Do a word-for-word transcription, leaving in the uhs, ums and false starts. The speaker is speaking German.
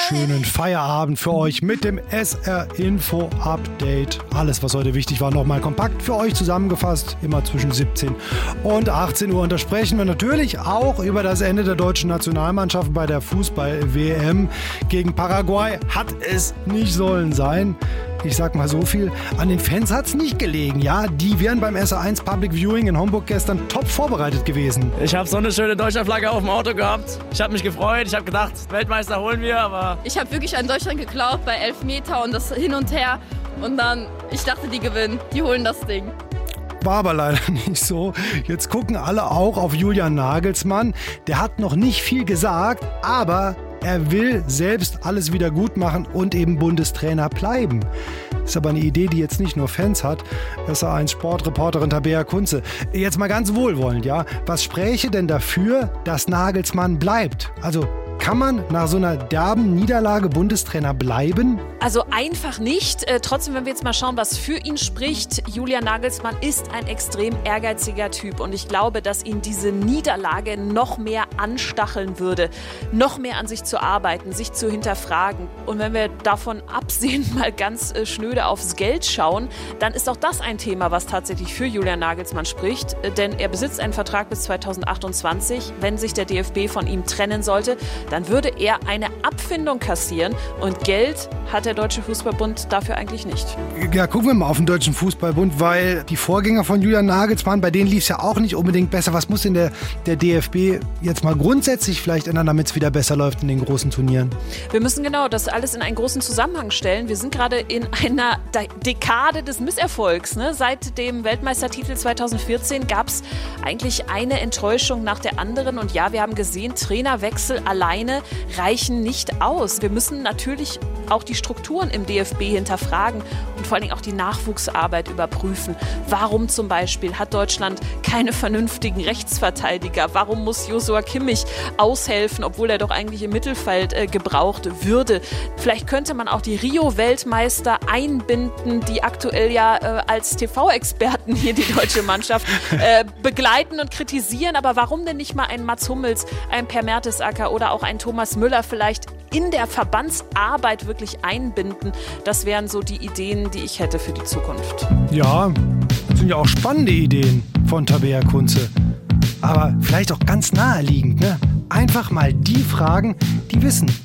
schönen Feierabend für euch mit dem S R Info Update. Alles, was heute wichtig war, nochmal kompakt für euch zusammengefasst. Immer zwischen siebzehn und achtzehn Uhr. Und da sprechen wir natürlich auch über das Ende der deutschen Nationalmannschaft bei der Fußball-W M gegen Paraguay. Hat es nicht sollen sein. Ich sag mal so viel, an den Fans hat's nicht gelegen. Ja, die wären beim S R eins Public Viewing in Homburg gestern top vorbereitet gewesen. Ich habe so eine schöne Deutschlandflagge auf dem Auto gehabt. Ich habe mich gefreut, ich habe gedacht, Weltmeister holen wir, aber... Ich habe wirklich an Deutschland geglaubt bei Elfmeter und das hin und her. Und dann, ich dachte, die gewinnen, die holen das Ding. War aber leider nicht so. Jetzt gucken alle auch auf Julian Nagelsmann. Der hat noch nicht viel gesagt, aber er will selbst alles wieder gut machen und eben Bundestrainer bleiben. Das ist aber eine Idee, die jetzt nicht nur Fans hat. S R eins Sportreporterin Tabea Kunze. Jetzt mal ganz wohlwollend, ja. Was spräche denn dafür, dass Nagelsmann bleibt? Also kann man nach so einer derben Niederlage Bundestrainer bleiben? Also einfach nicht. Äh, trotzdem, wenn wir jetzt mal schauen, was für ihn spricht. Julian Nagelsmann ist ein extrem ehrgeiziger Typ und ich glaube, dass ihn diese Niederlage noch mehr anstacheln würde, noch mehr an sich zu arbeiten, sich zu hinterfragen. Und wenn wir davon absehen, mal ganz äh, schnöde aufs Geld schauen, dann ist auch das ein Thema, was tatsächlich für Julian Nagelsmann spricht. Äh, denn er besitzt einen Vertrag bis zweitausendachtundzwanzig. Wenn sich der D F B von ihm trennen sollte, dann würde er eine Abfindung kassieren und Geld hat der Deutsche Fußballbund dafür eigentlich nicht. Ja, gucken wir mal auf den Deutschen Fußballbund, weil die Vorgänger von Julian Nagelsmann, bei denen lief es ja auch nicht unbedingt besser. Was muss denn der, der D F B jetzt mal grundsätzlich vielleicht ändern, damit es wieder besser läuft in den großen Turnieren? Wir müssen genau das alles in einen großen Zusammenhang stellen. Wir sind gerade in einer De- Dekade des Misserfolgs. Ne? Seit dem Weltmeistertitel zweitausendvierzehn gab es eigentlich eine Enttäuschung nach der anderen. Und ja, wir haben gesehen, Trainerwechsel alleine reichen nicht aus. Wir müssen natürlich auch die Strukturen im D F B hinterfragen und vor allen Dingen auch die Nachwuchsarbeit überprüfen. Warum zum Beispiel hat Deutschland keine vernünftigen Rechtsverteidiger? Warum muss Joshua Kimmich aushelfen, obwohl er doch eigentlich im Mittelfeld äh, gebraucht würde? Vielleicht könnte man auch die Rio-Weltmeister einbinden, die aktuell ja äh, als T V-Experten hier die deutsche Mannschaft äh, begleiten und kritisieren. Aber warum denn nicht mal ein Mats Hummels, ein Per Mertesacker oder auch ein Thomas Müller vielleicht in der Verbandsarbeit wirklich einbinden? Das wären so die Ideen, die ich hätte für die Zukunft. Ja, das sind ja auch spannende Ideen von Tabea Kunze. Aber vielleicht auch ganz naheliegend, ne? Einfach mal die fragen, die wissen,